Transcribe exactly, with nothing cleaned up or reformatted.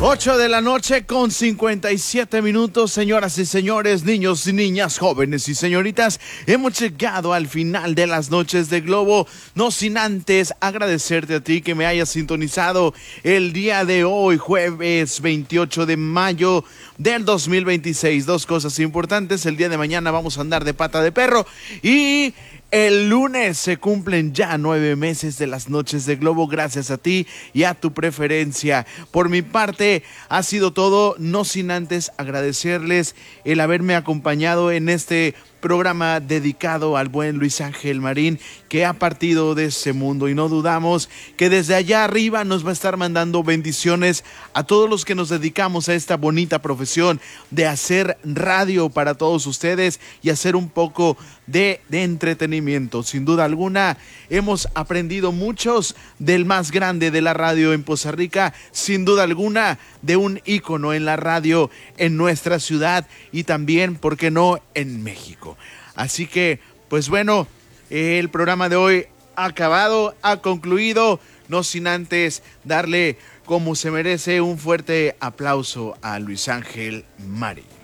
ocho de la noche con cincuenta y siete minutos, señoras y señores, niños y niñas, jóvenes y señoritas, hemos llegado al final de las noches de Globo, no sin antes agradecerte a ti que me hayas sintonizado el día de hoy, jueves veintiocho de mayo del dos mil veintiséis. Dos cosas importantes: el día de mañana vamos a andar de pata de perro y el lunes se cumplen ya nueve meses de las noches de Globo, gracias a ti y a tu preferencia. Por mi parte ha sido todo, no sin antes agradecerles el haberme acompañado en este programa dedicado al buen Luis Ángel Marín, que ha partido de ese mundo, y no dudamos que desde allá arriba nos va a estar mandando bendiciones a todos los que nos dedicamos a esta bonita profesión de hacer radio para todos ustedes y hacer un poco de, de entretenimiento. Sin duda alguna hemos aprendido muchos del más grande de la radio en Poza Rica, sin duda alguna de un ícono en la radio en nuestra ciudad y también, ¿por qué no?, en México. Así que, pues bueno, el programa de hoy ha acabado, ha concluido, no sin antes darle, como se merece, un fuerte aplauso a Luis Ángel Marín.